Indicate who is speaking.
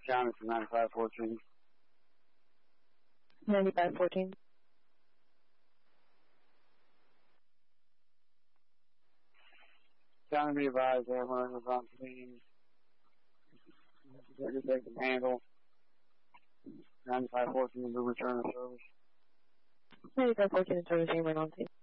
Speaker 1: John, this is 9514.
Speaker 2: 9514.
Speaker 1: John, be advised, everyone is on scene. They can handle. 9514 to return of service.
Speaker 2: 9514 is service, anyone on scene.